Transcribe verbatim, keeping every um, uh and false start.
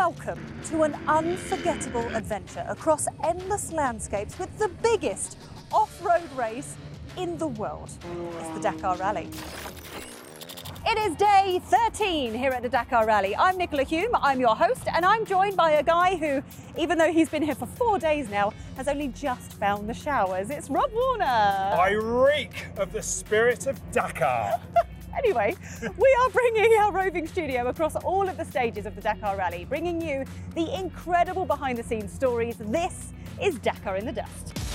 Welcome to an unforgettable adventure across endless landscapes with the biggest off-road race in the world. It's the Dakar Rally. It is day thirteen here at the Dakar Rally. I'm Nicola Hume, I'm your host, and I'm joined by a guy who, even though he's been here for four days now, has only just found the showers. It's Rob Warner. I reek of the spirit of Dakar. Anyway, we are bringing our roving studio across all of the stages of the Dakar Rally, bringing you the incredible behind-the-scenes stories. This is Dakar in the Dust.